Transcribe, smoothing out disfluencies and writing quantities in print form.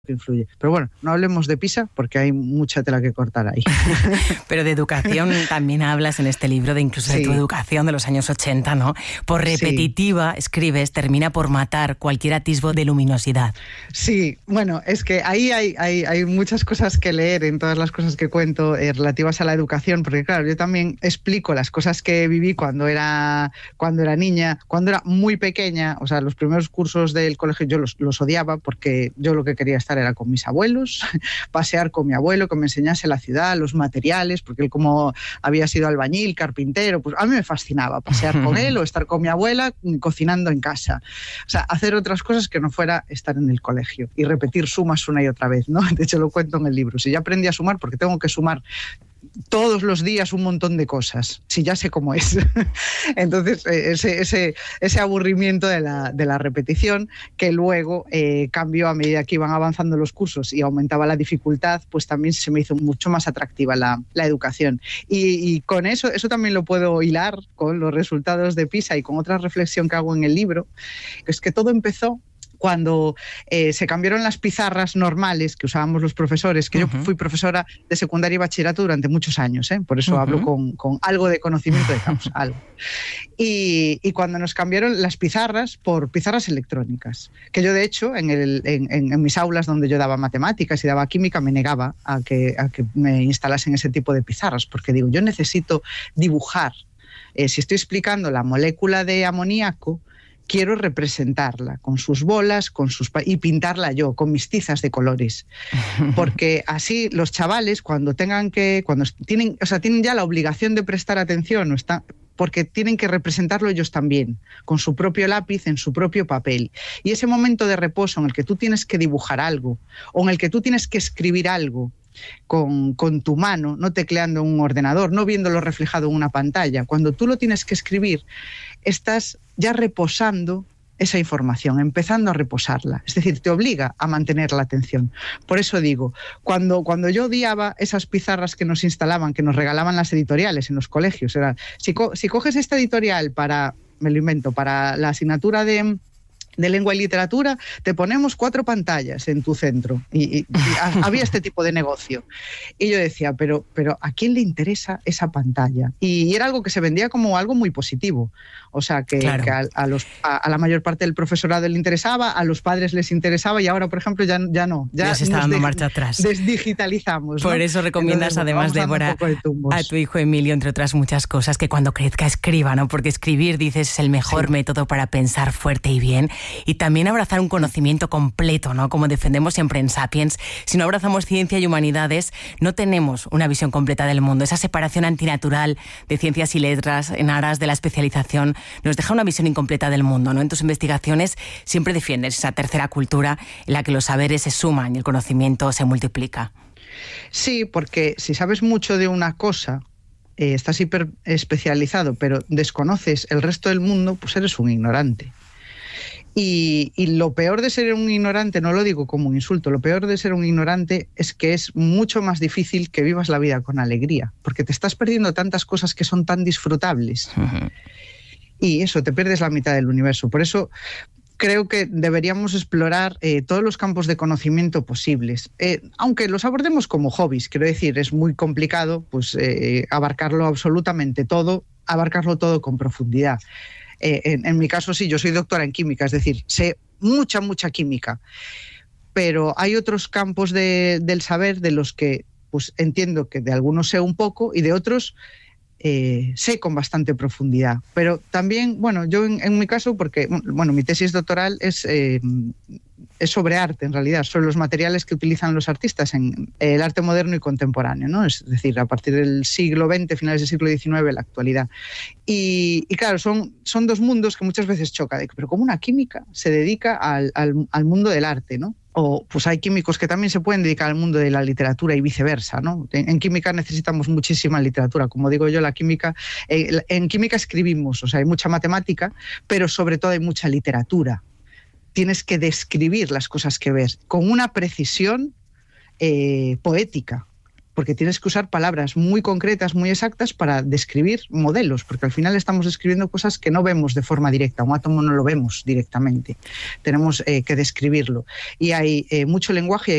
que influye. Pero bueno, no hablemos de PISA porque hay mucha tela que cortar ahí. Pero de educación también hablas en este libro, de incluso de tu educación de los años 80, ¿no? Por repetitiva, escribes, termina por matar cualquier atisbo de luminosidad. Sí, bueno, es que ahí hay muchas cosas que leer en todas las cosas que cuento relativas a la educación, porque claro, yo también explico las cosas que viví cuando era niña, cuando era muy pequeña. O sea, los primeros cursos del colegio yo los odiaba porque yo lo que quería estar era con mis abuelos, pasear con mi abuelo, que me enseñase la ciudad, los materiales, porque él como había sido albañil, carpintero, pues a mí me fascinaba pasear con él o estar con mi abuela cocinando en casa. O sea, hacer otras cosas que no fuera estar en el colegio y repetir sumas una y otra vez, ¿no? De hecho, lo cuento en el libro. Si ya aprendí a sumar, porque tengo que sumar todos los días un montón de cosas, si ya sé cómo es. Entonces, ese aburrimiento de la repetición, que luego cambió a medida que iban avanzando los cursos y aumentaba la dificultad, pues también se me hizo mucho más atractiva la educación. Y con eso también lo puedo hilar con los resultados de PISA y con otra reflexión que hago en el libro, que es que todo empezó cuando se cambiaron las pizarras normales que usábamos los profesores, que yo fui profesora de secundaria y bachillerato durante muchos años, por eso hablo con algo de conocimiento de causa, algo. Y cuando nos cambiaron las pizarras por pizarras electrónicas, que yo de hecho en mis aulas donde yo daba matemáticas y daba química me negaba a que me instalasen ese tipo de pizarras, porque digo, yo necesito dibujar. Si estoy explicando la molécula de amoníaco, quiero representarla con sus bolas, y pintarla yo con mis tizas de colores. Porque así los chavales, cuando tienen ya la obligación de prestar atención, porque tienen que representarlo ellos también, con su propio lápiz, en su propio papel. Y ese momento de reposo en el que tú tienes que dibujar algo, o en el que tú tienes que escribir algo con tu mano, no tecleando en un ordenador, no viéndolo reflejado en una pantalla, cuando tú lo tienes que escribir, estás ya reposando esa información, empezando a reposarla. Es decir, te obliga a mantener la atención. Por eso digo, cuando yo odiaba esas pizarras que nos instalaban, que nos regalaban las editoriales en los colegios, era, si coges esta editorial me lo invento, para la asignatura de lengua y literatura, te ponemos 4 pantallas en tu centro. Y había este tipo de negocio. Y yo decía, pero ¿a quién le interesa esa pantalla? Y era algo que se vendía como algo muy positivo. O sea, que a la mayor parte del profesorado le interesaba, a los padres les interesaba, y ahora, por ejemplo, ya no. Ya se está dando marcha atrás. Desdigitalizamos, ¿no? Por eso recomiendas, entonces, además, Débora, a tu hijo Emilio, entre otras muchas cosas, que cuando crezca escriba, ¿no? Porque escribir, dices, es el mejor método para pensar fuerte y bien. Y también abrazar un conocimiento completo, ¿no? Como defendemos siempre en Sapiens. Si no abrazamos ciencia y humanidades, no tenemos una visión completa del mundo. Esa separación antinatural de ciencias y letras en aras de la especialización nos deja una visión incompleta del mundo, ¿no? En tus investigaciones siempre defiendes esa tercera cultura en la que los saberes se suman y el conocimiento se multiplica. Sí, porque si sabes mucho de una cosa, estás hiper especializado, pero desconoces el resto del mundo, pues eres un ignorante. Y lo peor de ser un ignorante, no lo digo como un insulto, lo peor de ser un ignorante es que es mucho más difícil que vivas la vida con alegría, porque te estás perdiendo tantas cosas que son tan disfrutables. Y eso, te pierdes la mitad del universo. Por eso creo que deberíamos explorar todos los campos de conocimiento posibles, aunque los abordemos como hobbies. Quiero decir, es muy complicado pues, abarcarlo absolutamente todo, abarcarlo todo con profundidad. En mi caso sí, yo soy doctora en química, es decir, sé mucha química, pero hay otros campos del saber de los que pues, entiendo que de algunos sé un poco y de otros sé con bastante profundidad. Pero también, bueno, yo en mi caso, porque bueno, mi tesis doctoral es sobre arte, en realidad, sobre los materiales que utilizan los artistas en el arte moderno y contemporáneo, ¿no? Es decir, a partir del siglo XX, finales del siglo XIX, la actualidad. Y claro, son dos mundos que muchas veces chocan, pero como una química se dedica al mundo del arte, ¿no? O pues hay químicos que también se pueden dedicar al mundo de la literatura y viceversa, ¿no? En química necesitamos muchísima literatura. Como digo yo, la química, en química escribimos, o sea, hay mucha matemática, pero sobre todo hay mucha literatura. Tienes que describir las cosas que ves con una precisión poética. porque tienes que usar palabras muy concretas, muy exactas para describir modelos, porque al final estamos describiendo cosas que no vemos de forma directa. Un átomo no lo vemos directamente, tenemos que describirlo. Y hay mucho lenguaje,